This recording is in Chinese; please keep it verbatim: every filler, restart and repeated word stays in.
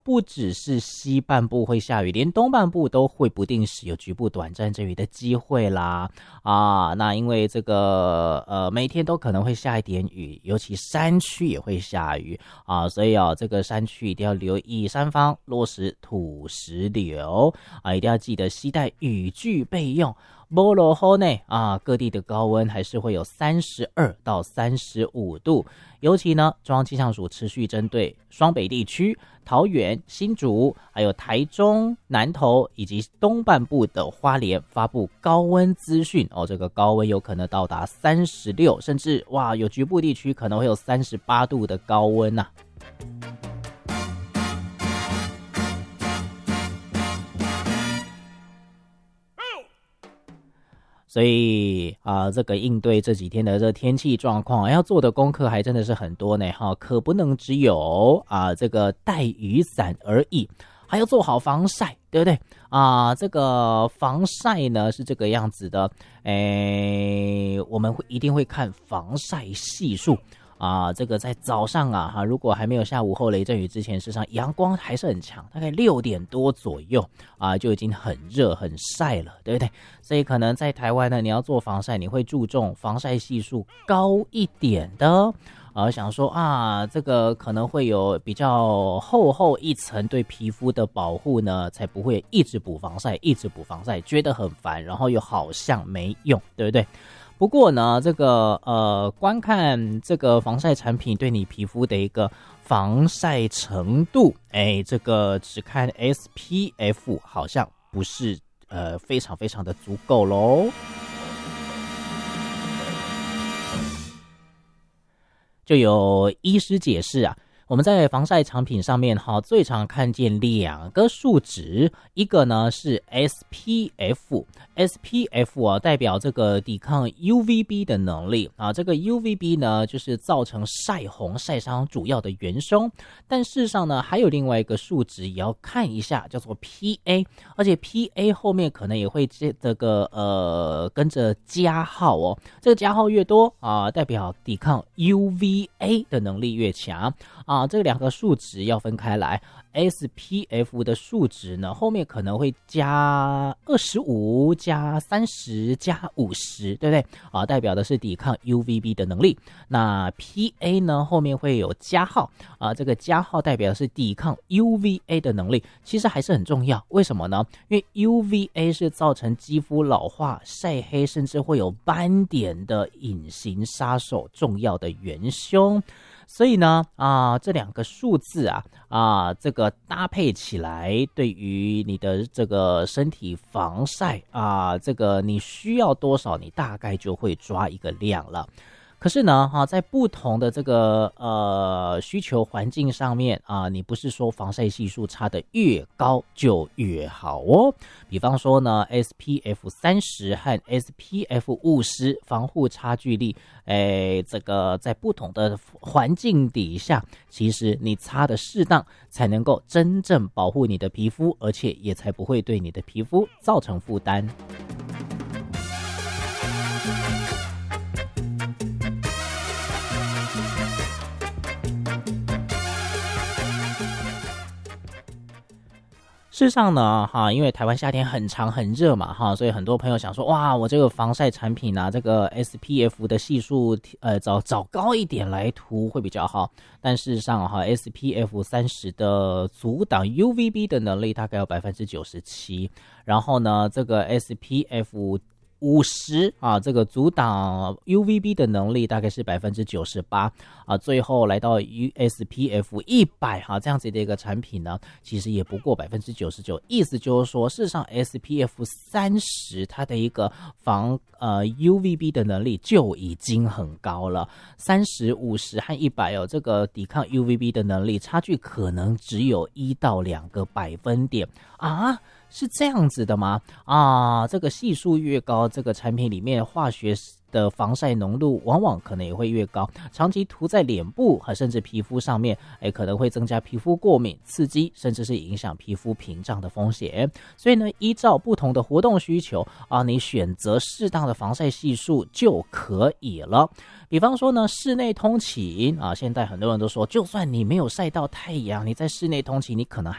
不只是西半部会下雨，连东半部都会不定时有局部短暂阵雨的机会啦。啊，那因为这个呃每天都可能会下一点雨，尤其山区也会下雨啊，所以啊这个山区一定要留意山方落石土石流啊，一定要记得携带雨具备用。没落后呢啊，各地的高温还是会有三十二到三十五度，尤其呢，中央气象署持续针对双北地区、桃园、新竹，还有台中、南投以及东半部的花莲发布高温资讯哦，这个高温有可能到达三十六，甚至哇，有局部地区可能会有三十八度的高温呐、啊。所以啊、呃，这个应对这几天的这天气状况，要做的功课还真的是很多呢哈，可不能只有啊、呃、这个带雨伞而已，还要做好防晒，对不对啊、呃？这个防晒呢是这个样子的，诶，我们会一定会看防晒系数。啊，这个在早上啊，哈，如果还没有下午后雷阵雨之前，事实上阳光还是很强，大概六点多左右啊，就已经很热很晒了，对不对？所以可能在台湾呢，你要做防晒，你会注重防晒系数高一点的，啊，想说啊，这个可能会有比较厚厚一层对皮肤的保护呢，才不会一直补防晒，一直补防晒，觉得很烦，然后又好像没用，对不对？不过呢，这个呃，观看这个防晒产品对你皮肤的一个防晒程度，哎，这个只看 S P F 好像不是呃非常非常的足够咯。就有医师解释啊，我们在防晒产品上面哈，最常看见两个数值，一个呢是 S P F。S P F 啊，代表这个抵抗 U V B 的能力啊，这个 U V B 呢，就是造成晒红晒伤主要的元凶。但事实上呢，还有另外一个数值也要看一下，叫做 P A， 而且 P A 后面可能也会这个呃跟着加号哦，这个加号越多啊，代表抵抗 U V A 的能力越强啊，这两个数值要分开来。S P F 的数值呢，后面可能会加二十五、加三十、加五十，对不对啊？代表的是抵抗 U V B 的能力。那 P A 呢，后面会有加号啊，这个加号代表的是抵抗 U V A 的能力，其实还是很重要。为什么呢？因为 U V A 是造成肌肤老化、晒黑，甚至会有斑点的隐形杀手，重要的元凶。所以呢，啊，这两个数字啊，啊，这个搭配起来，对于你的这个身体防晒啊，这个你需要多少，你大概就会抓一个量了。可是呢，哈、啊，在不同的这个呃需求环境上面啊，你不是说防晒系数差的越高就越好哦。比方说呢 ，S P F 三十和 S P F 五十防护差距力，哎，这个在不同的环境底下，其实你擦的适当，才能够真正保护你的皮肤，而且也才不会对你的皮肤造成负担。事实上呢，哈，因为台湾夏天很长很热嘛，哈，所以很多朋友想说，哇，我这个防晒产品啊，这个 S P F 的系数，呃，找找高一点来涂会比较好。但事实上，哈 ，S P F 三十的阻挡 U V B 的能力大概有百分之九十七，然后呢，这个 S P F五十啊，这个阻挡 U V B 的能力大概是百分之九十八啊，最后来到 S P F 一百哈，这样子的一个产品呢，其实也不过百分之九十九，意思就是说，事实上 S P F 三十它的一个防呃 U V B 的能力就已经很高了，三十、五十和一百哦，这个抵抗 U V B 的能力差距可能只有一到两个百分点啊。是这样子的吗？啊，这个系数越高，这个产品里面化学的防晒浓度往往可能也会越高，长期涂在脸部和甚至皮肤上面，哎，可能会增加皮肤过敏、刺激，甚至是影响皮肤屏障的风险。所以呢，依照不同的活动需求啊，你选择适当的防晒系数就可以了。比方说呢，室内通勤啊，现在很多人都说，就算你没有晒到太阳，你在室内通勤，你可能还